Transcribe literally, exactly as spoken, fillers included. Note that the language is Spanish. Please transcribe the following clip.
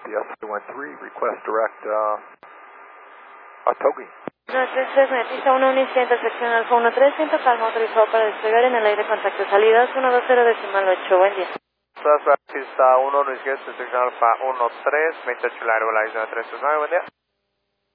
Taxi S three one three, request direct uh, Otogi. nueve tres tres, Netisa uno uno, inicia intersección Alfa uno tres, ciento calma autorizado para despegar en el aire contacto salidas uno dos cero decimal ocho, buen día. Taxi uno uno, inicia intersección Alfa uno tres, veintiocho largo, la isla tres tres nueve, buen día.